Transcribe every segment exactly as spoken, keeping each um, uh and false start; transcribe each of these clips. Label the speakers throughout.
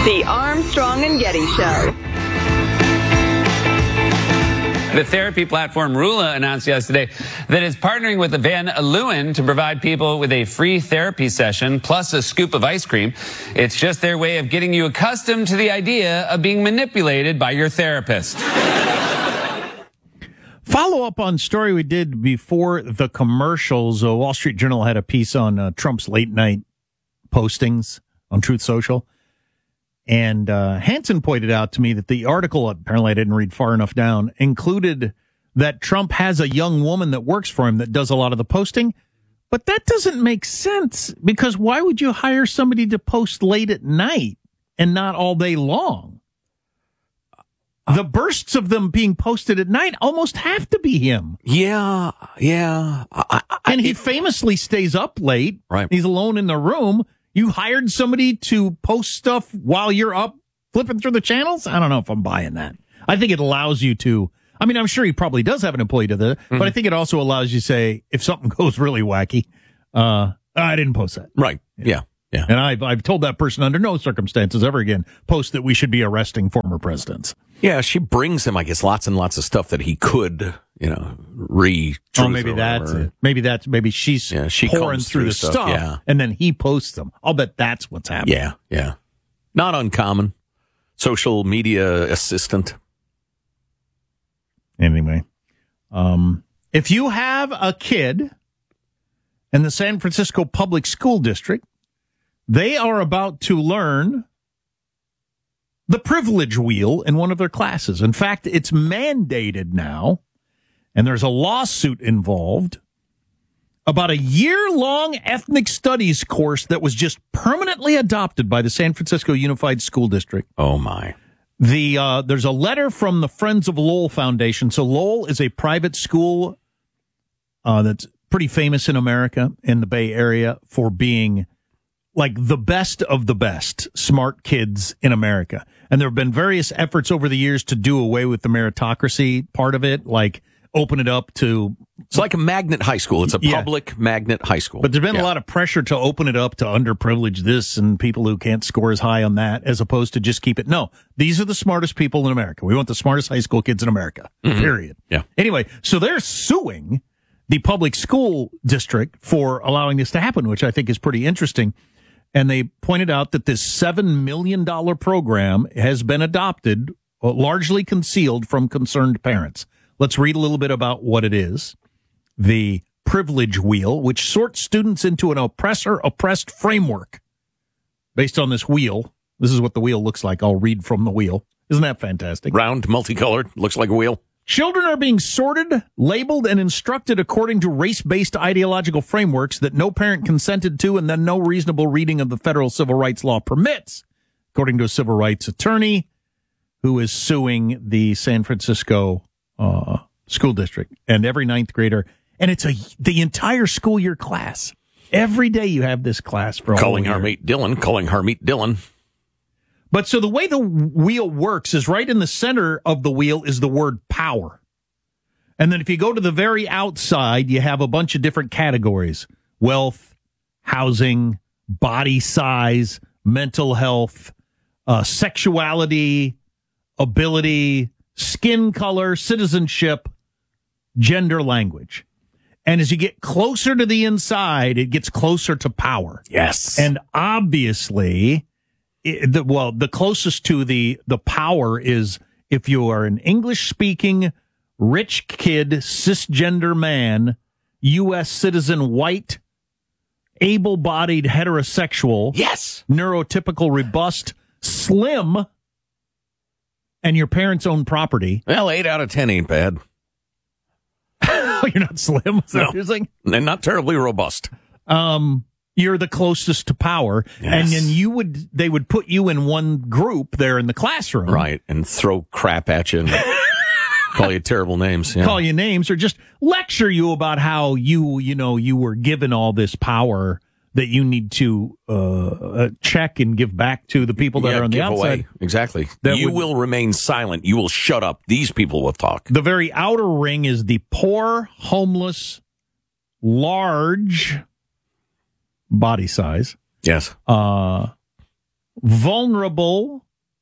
Speaker 1: The Armstrong and Getty Show.
Speaker 2: The therapy platform Rula announced yesterday that it's partnering with Van Leeuwen to provide people with a free therapy session plus a scoop of ice cream. It's just their way of getting you accustomed to the idea of being manipulated by your therapist.
Speaker 3: Follow up on story we did before the commercials. The Wall Street Journal had a piece on uh, Trump's late night postings on Truth Social. And uh, Hansen pointed out to me that the article, apparently I didn't read far enough down, included that Trump has a young woman that works for him that does a lot of the posting. But that doesn't make sense, because why would you hire somebody to post late at night and not all day long? The bursts of them being posted at night almost have to be him.
Speaker 4: Yeah, yeah. I, I,
Speaker 3: and he
Speaker 4: it,
Speaker 3: famously stays up late.
Speaker 4: Right.
Speaker 3: He's alone in the room. You hired somebody to post stuff while you're up flipping through the channels? I don't know if I'm buying that. I think it allows you to, I mean, I'm sure he probably does have an employee to the, mm-hmm. but I think it also allows you to say, if something goes really wacky, uh, I didn't post that.
Speaker 4: Right. Yeah. Yeah.
Speaker 3: And I've, I've told that person under no circumstances ever again, post that we should be arresting former presidents.
Speaker 4: Yeah. She brings him, I guess, lots and lots of stuff that he could, you know, re.
Speaker 3: Oh, maybe that's it. Maybe that's, maybe she's
Speaker 4: yeah, she
Speaker 3: pouring
Speaker 4: through,
Speaker 3: through the
Speaker 4: stuff,
Speaker 3: stuff,
Speaker 4: yeah.
Speaker 3: and then he posts them. I'll bet that's what's happening.
Speaker 4: Yeah. Yeah. Not uncommon. Social media assistant.
Speaker 3: Anyway, um, if you have a kid in the San Francisco Public School District, they are about to learn the privilege wheel in one of their classes. In fact, it's mandated now, and there's a lawsuit involved about a year-long ethnic studies course that was just permanently adopted by the San Francisco Unified School District.
Speaker 4: Oh, my.
Speaker 3: The uh, there's a letter from the Friends of Lowell Foundation. So Lowell is a private school uh, that's pretty famous in America, in the Bay Area, for being like the best of the best smart kids in America. And there have been various efforts over the years to do away with the meritocracy part of it, like open it up to...
Speaker 4: It's like a magnet high school. It's a
Speaker 3: yeah.
Speaker 4: public magnet high school.
Speaker 3: But there's been
Speaker 4: yeah.
Speaker 3: a lot of pressure to open it up to underprivileged this and people who can't score as high on that, as opposed to just keep it. No, these are the smartest people in America. We want the smartest high school kids in America, mm-hmm. period.
Speaker 4: Yeah.
Speaker 3: Anyway, so they're suing the public school district for allowing this to happen, which I think is pretty interesting. And they pointed out that this seven million dollars program has been adopted, largely concealed from concerned parents. Let's read a little bit about what it is. The privilege wheel, which sorts students into an oppressor-oppressed framework. Based on this wheel, this is what the wheel looks like. I'll read from the wheel. Isn't that fantastic?
Speaker 4: Round, multicolored, looks like a wheel.
Speaker 3: Children are being sorted, labeled, and instructed according to race-based ideological frameworks that no parent consented to and then no reasonable reading of the federal civil rights law permits, according to a civil rights attorney who is suing the San Francisco uh, school district and every ninth grader. And it's a the entire school year class. Every day you have this class for a
Speaker 4: calling
Speaker 3: whole year.
Speaker 4: her meet Dylan, calling her meet Dylan.
Speaker 3: But so the way the wheel works is right in the center of the wheel is the word power. And then if you go to the very outside, you have a bunch of different categories: wealth, housing, body size, mental health, uh, sexuality, ability, skin color, citizenship, gender, language. And as you get closer to the inside, it gets closer to power.
Speaker 4: Yes.
Speaker 3: And obviously, it, the, well, the closest to the, the power is if you are an English-speaking, rich kid, cisgender man, U S citizen, white, able-bodied, heterosexual.
Speaker 4: Yes.
Speaker 3: Neurotypical, robust, slim, and your parents own property.
Speaker 4: Well, eight out of ten ain't bad.
Speaker 3: You're not slim? Is that
Speaker 4: No.
Speaker 3: what you're saying?
Speaker 4: And not terribly robust.
Speaker 3: Um, you're the closest to power.
Speaker 4: Yes.
Speaker 3: And then you would, they would put you in one group there in the classroom.
Speaker 4: Right. And throw crap at you and call you terrible names. Yeah.
Speaker 3: Call you names or just lecture you about how you, you know, you were given all this power that you need to uh, check and give back to the people that
Speaker 4: yeah,
Speaker 3: are on the
Speaker 4: give
Speaker 3: outside.
Speaker 4: Away. Exactly.
Speaker 3: That
Speaker 4: you
Speaker 3: would,
Speaker 4: will remain silent. You will shut up. These people will talk.
Speaker 3: The very outer ring is the poor, homeless, large body size.
Speaker 4: Yes.
Speaker 3: Uh, vulnerable,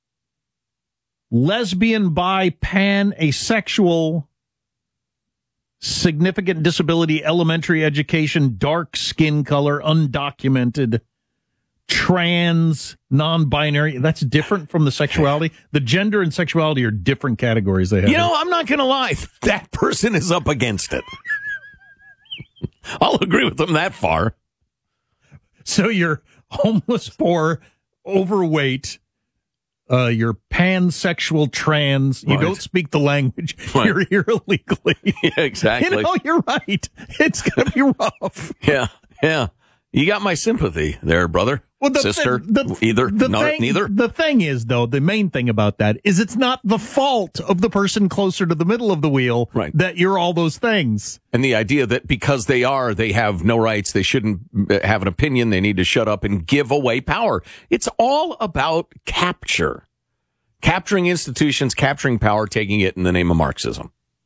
Speaker 3: lesbian, bi, pan, asexual, significant disability, elementary education, dark skin color, undocumented, trans, non-binary. That's different from the sexuality. The gender and sexuality are different categories they have.
Speaker 4: You know, I'm not going to lie. That person is up against it. I'll agree with them that far.
Speaker 3: So you're homeless, poor, overweight, uh, you're pansexual, trans, you
Speaker 4: Right.
Speaker 3: don't speak the language,
Speaker 4: Right.
Speaker 3: you're here illegally.
Speaker 4: Yeah, exactly.
Speaker 3: You know, you're right. It's going to be rough.
Speaker 4: Yeah, yeah. You got my sympathy there, brother.
Speaker 3: Well, the
Speaker 4: Sister,
Speaker 3: thi- the-
Speaker 4: either,
Speaker 3: the
Speaker 4: no,
Speaker 3: thing,
Speaker 4: neither.
Speaker 3: The thing is, though, the main thing about that is it's not the fault of the person closer to the middle of the wheel
Speaker 4: Right.
Speaker 3: that you're all those things.
Speaker 4: And the idea that because they are, they have no rights, they shouldn't have an opinion, they need to shut up and give away power. It's all about capture. Capturing institutions, capturing power, taking it in the name of Marxism.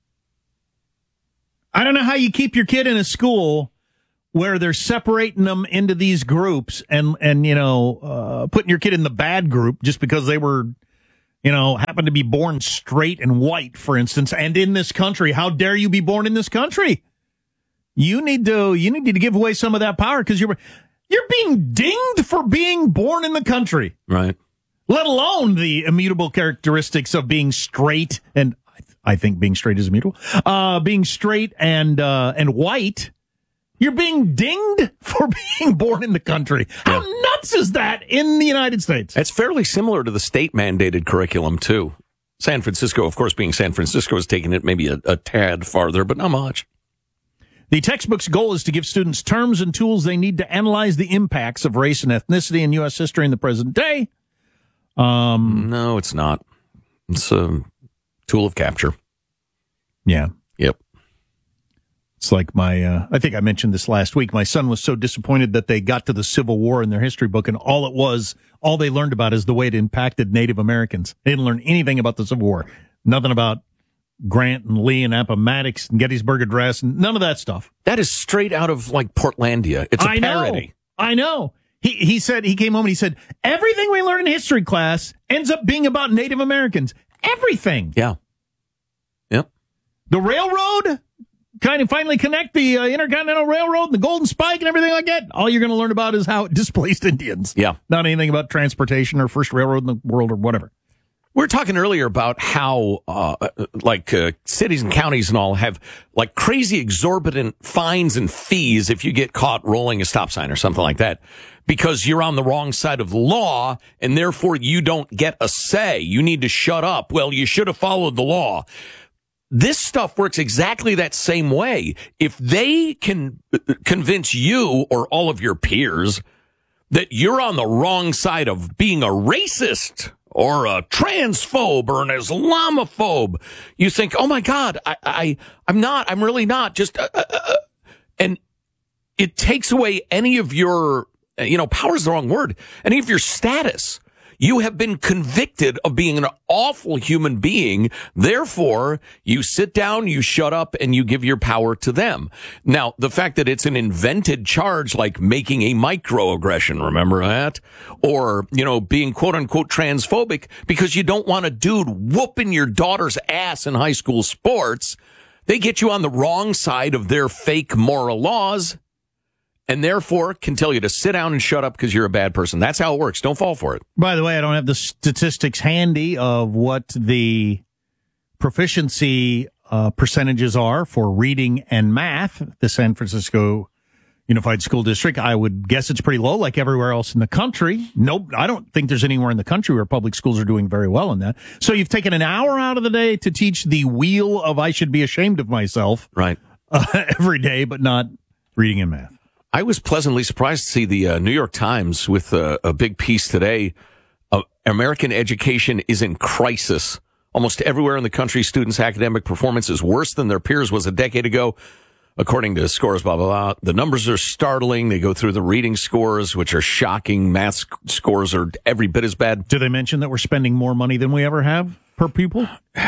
Speaker 3: I don't know how you keep your kid in a school where they're separating them into these groups and, and you know, uh, putting your kid in the bad group just because they were, you know, happen to be born straight and white, for instance, and in this country. How dare you be born in this country? You need to, you need to give away some of that power because you're, you're being dinged for being born in the country,
Speaker 4: Right.
Speaker 3: let alone the immutable characteristics of being straight. And I, th- I think being straight is immutable, uh, being straight and, uh, and white. You're being dinged for being born in the country. How nuts is that in the United States?
Speaker 4: It's fairly similar to the state mandated curriculum, too. San Francisco, of course, being San Francisco, has taken it maybe a, a tad farther, but not much.
Speaker 3: The textbook's goal is to give students terms and tools they need to analyze the impacts of race and ethnicity in U S history in the present day. Um,
Speaker 4: No, it's not. It's a tool of capture.
Speaker 3: yeah.
Speaker 4: Yep.
Speaker 3: It's like my, uh, I think I mentioned this last week. My son was so disappointed that they got to the Civil War in their history book, and all it was, all they learned about is the way it impacted Native Americans. They didn't learn anything about the Civil War. Nothing about Grant and Lee and Appomattox and Gettysburg Address and none of that stuff.
Speaker 4: That is straight out of, like, Portlandia. It's a
Speaker 3: I know.
Speaker 4: parody.
Speaker 3: I know. He he said, he came home and he said, everything we learn in history class ends up being about Native Americans. Everything.
Speaker 4: Yeah. Yep.
Speaker 3: The railroad, kind of finally connect the uh, Intercontinental Railroad and the Golden Spike and everything like that. All you're going to learn about is how it displaced Indians.
Speaker 4: Yeah.
Speaker 3: Not anything about transportation or first railroad in the world or whatever.
Speaker 4: We were talking earlier about how, uh, like, uh, cities and counties and all have, like, crazy exorbitant fines and fees if you get caught rolling a stop sign or something like that, because you're on the wrong side of the law, and therefore you don't get a say. You need to shut up. Well, you should have followed the law. This stuff works exactly that same way. If they can convince you or all of your peers that you're on the wrong side of being a racist or a transphobe or an Islamophobe, you think, oh my God, I, I, I'm not, I'm really not just, uh, uh, uh, and it takes away any of your, you know, power is the wrong word, any of your status. You have been convicted of being an awful human being. Therefore, you sit down, you shut up, and you give your power to them. Now, the fact that it's an invented charge like making a microaggression, remember that? Or, you know, being quote unquote transphobic because you don't want a dude whooping your daughter's ass in high school sports. They get you on the wrong side of their fake moral laws, and therefore can tell you to sit down and shut up because you're a bad person. That's how it works. Don't fall for it.
Speaker 3: By the way, I don't have the statistics handy of what the proficiency uh, percentages are for reading and math. The San Francisco Unified School District, I would guess it's pretty low, like everywhere else in the country. Nope, I don't think there's anywhere in the country where public schools are doing very well in that. So you've taken an hour out of the day to teach the wheel of I should be ashamed of myself,
Speaker 4: Right.
Speaker 3: uh, every day, but not reading and math.
Speaker 4: I was pleasantly surprised to see the uh, New York Times with uh, a big piece today. Uh, American education is in crisis. Almost everywhere in the country, students' academic performance is worse than their peers was a decade ago. According to scores, blah, blah, blah. The numbers are startling. They go through the reading scores, which are shocking. Math sc- scores are every bit as bad.
Speaker 3: Do they mention that we're spending more money than we ever have per pupil?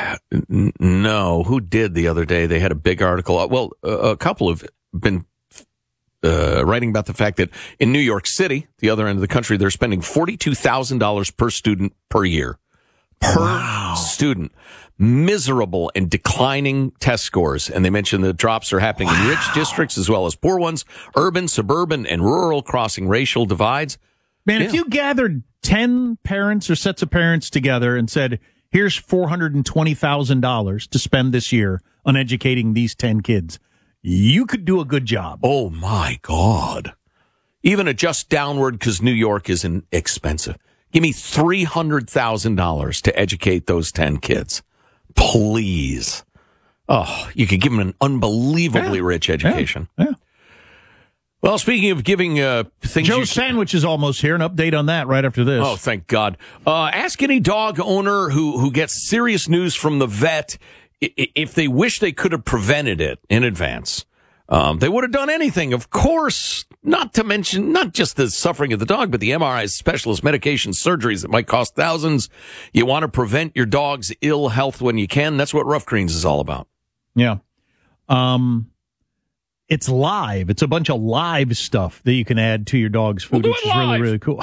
Speaker 4: N- no. Who did the other day? They had a big article. Well, uh, a couple have been uh, writing about the fact that in New York City, the other end of the country, they're spending forty-two thousand dollars per student per year. Per wow. student. Miserable and declining test scores. And they mentioned the drops are happening wow. in rich districts as well as poor ones, urban, suburban, and rural, crossing racial divides.
Speaker 3: Man,
Speaker 4: yeah.
Speaker 3: if you gathered ten parents or sets of parents together and said, here's four hundred twenty thousand dollars to spend this year on educating these ten kids, you could do a good job.
Speaker 4: Oh, my God. Even adjust downward because New York isn't expensive. Give me three hundred thousand dollars to educate those ten kids. Please. Oh, you could give them an unbelievably yeah. rich education.
Speaker 3: Yeah. yeah.
Speaker 4: Well, speaking of giving uh, things...
Speaker 3: Joe's you... Sandwich is almost here. An update on that right after this.
Speaker 4: Oh, thank God. Uh, ask any dog owner who, who gets serious news from the vet if they wish they could have prevented it in advance. Um, they would have done anything, of course, not to mention not just the suffering of the dog, but the M R Is, specialist medication, surgeries that might cost thousands. You want to prevent your dog's ill health when you can. That's what Rough Greens is all about.
Speaker 3: Yeah. Um, it's live. It's a bunch of live stuff that you can add to your dog's food,
Speaker 4: we'll
Speaker 3: which is
Speaker 4: live.
Speaker 3: really, really cool.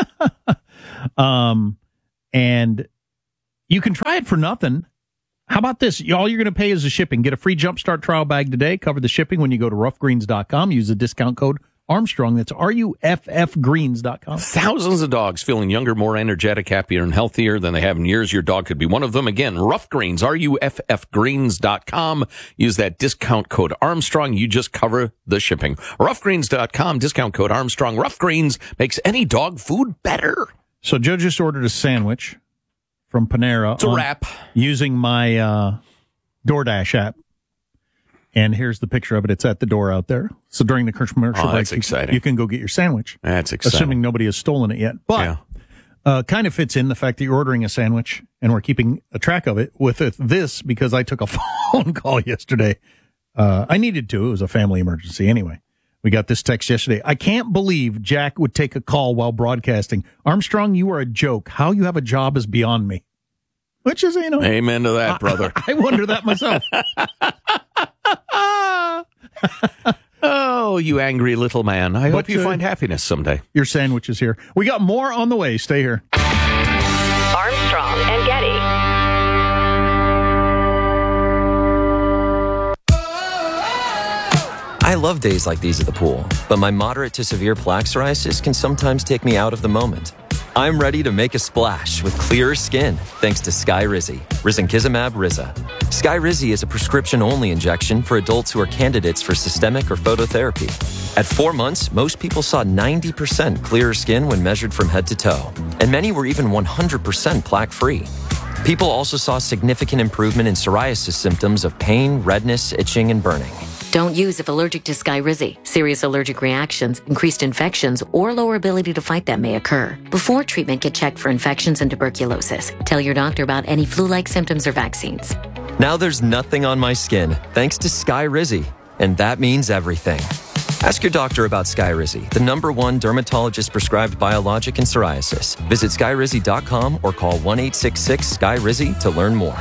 Speaker 3: um, and you can try it for nothing. How about this? All you're going to pay is the shipping. Get a free Jumpstart trial bag today. Cover the shipping when you go to rough greens dot com. Use the discount code Armstrong. That's R U F F greens dot com.
Speaker 4: Thousands of dogs feeling younger, more energetic, happier, and healthier than they have in years. Your dog could be one of them. Again, Rough Greens, R U F F greens dot com. Use that discount code Armstrong. You just cover the shipping. rough greens dot com, discount code Armstrong. Rough Greens makes any dog food better.
Speaker 3: So Joe just ordered a sandwich from Panera.
Speaker 4: It's a wrap.
Speaker 3: Using my uh, DoorDash app. And here's the picture of it. It's at the door out there. So during the commercial
Speaker 4: oh,
Speaker 3: break,
Speaker 4: that's
Speaker 3: you,
Speaker 4: exciting.
Speaker 3: you can go get your sandwich.
Speaker 4: That's exciting.
Speaker 3: Assuming nobody has stolen it yet. But
Speaker 4: yeah.
Speaker 3: uh, kind of fits in the fact that you're ordering a sandwich and we're keeping a track of it with it, this because I took a phone call yesterday. Uh, I needed to. It was a family emergency anyway. We got this text yesterday. I can't believe Jack would take a call while broadcasting. Armstrong, you are a joke. How you have a job is beyond me. Which is, you know.
Speaker 4: Amen to that, brother.
Speaker 3: I, I wonder that myself.
Speaker 4: Oh, you angry little man. I
Speaker 3: But,
Speaker 4: hope you
Speaker 3: uh,
Speaker 4: find happiness someday.
Speaker 3: Your sandwich is here. We got more on the way. Stay here.
Speaker 1: Armstrong and Getty.
Speaker 5: I love days like these at the pool, but my moderate to severe plaque psoriasis can sometimes take me out of the moment. I'm ready to make a splash with clearer skin thanks to Skyrizi, risankizumab Riza. Skyrizi is a prescription-only injection for adults who are candidates for systemic or phototherapy. At four months, most people saw ninety percent clearer skin when measured from head to toe, and many were even one hundred percent plaque-free. People also saw significant improvement in psoriasis symptoms of pain, redness, itching, and burning.
Speaker 6: Don't use if allergic to Skyrizi. Serious allergic reactions, increased infections, or lower ability to fight them may occur. Before treatment, get checked for infections and tuberculosis. Tell your doctor about any flu-like symptoms or vaccines.
Speaker 5: Now there's nothing on my skin thanks to Skyrizi, and that means everything. Ask your doctor about Skyrizi, the number one dermatologist-prescribed biologic in psoriasis. Visit skyrizi dot com or call one eight six six Sky Rizi to learn more.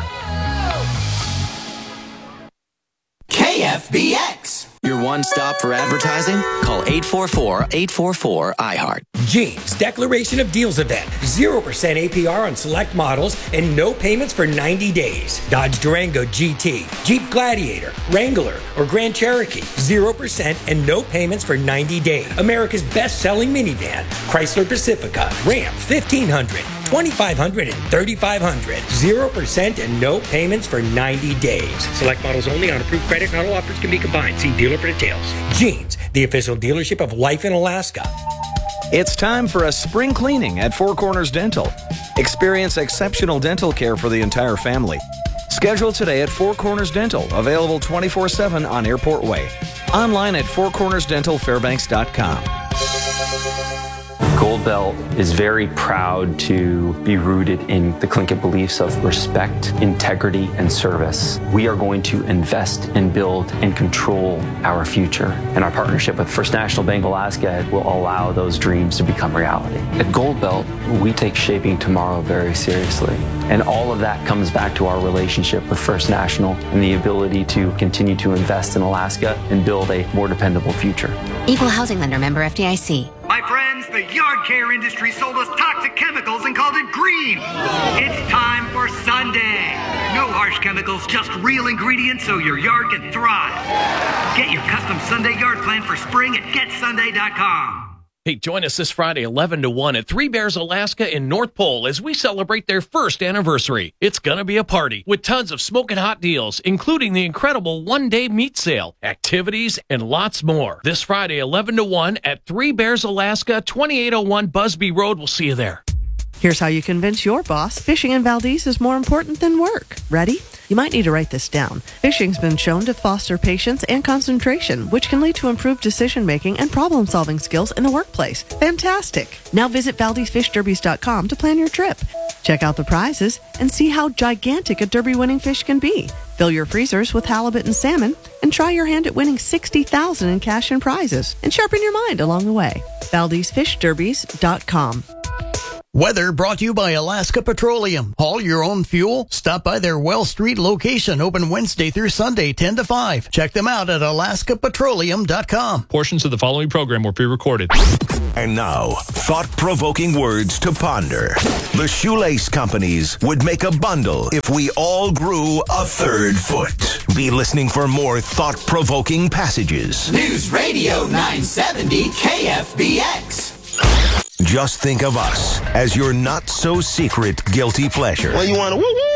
Speaker 7: K F B X. Your one stop for advertising? Call eight four four, eight four four, I heart.
Speaker 8: Jeans Declaration of Deals event. zero percent A P R on select models and no payments for ninety days. Dodge Durango G T, Jeep Gladiator, Wrangler, or Grand Cherokee. zero percent and no payments for ninety days. America's best-selling minivan. Chrysler Pacifica, Ram fifteen hundred, twenty-five hundred, and thirty-five hundred. zero percent and no payments for ninety days. Select models only on approved credit. Not all offers can be combined. See dealer for details. Jeans, the official dealership of Life in Alaska.
Speaker 9: It's time for a spring cleaning at Four Corners Dental. Experience exceptional dental care for the entire family. Schedule today at Four Corners Dental, available twenty-four seven on Airport Way. Online at four corners dental fairbanks dot com.
Speaker 10: Gold Belt is very proud to be rooted in the Tlingit beliefs of respect, integrity, and service. We are going to invest and build and control our future. And our partnership with First National Bank of Alaska will allow those dreams to become reality. At Gold Belt, we take shaping tomorrow very seriously. And all of that comes back to our relationship with First National and the ability to continue to invest in Alaska and build a more dependable future.
Speaker 11: Equal housing lender, member F D I C.
Speaker 12: My friends, the yard care industry sold us toxic chemicals and called it green. It's time for Sunday. No harsh chemicals, just real ingredients so your yard can thrive. Get your custom Sunday yard plan for spring at get sunday dot com.
Speaker 13: Hey, join us this Friday, eleven to one at Three Bears Alaska in North Pole as we celebrate their first anniversary. It's gonna be a party with tons of smoking hot deals, including the incredible one-day meat sale, activities, and lots more. This Friday, eleven to one at Three Bears Alaska, twenty-eight oh one Busby Road. We'll see you there.
Speaker 14: Here's how you convince your boss fishing in Valdez is more important than work. Ready? You might need to write this down. Fishing's been shown to foster patience and concentration, which can lead to improved decision-making and problem-solving skills in the workplace. Fantastic! Now visit Valdez Fish Derbies dot com to plan your trip. Check out the prizes and see how gigantic a derby-winning fish can be. Fill your freezers with halibut and salmon, and try your hand at winning sixty thousand dollars in cash and prizes, and sharpen your mind along the way. Valdez Fish Derbies dot com.
Speaker 15: Weather brought to you by Alaska Petroleum. Haul your own fuel? Stop by their Well Street location, open Wednesday through Sunday, ten to five. Check them out at Alaska Petroleum dot com.
Speaker 16: Portions of the following program were pre-recorded.
Speaker 17: And now, thought-provoking words to ponder. The Shoelace Companies would make a bundle if we all grew a third foot. Be listening for more thought-provoking passages.
Speaker 7: News Radio nine seventy K F B X.
Speaker 17: Just think of us as your not-so-secret guilty pleasure.
Speaker 18: Well, you want to woo-woo?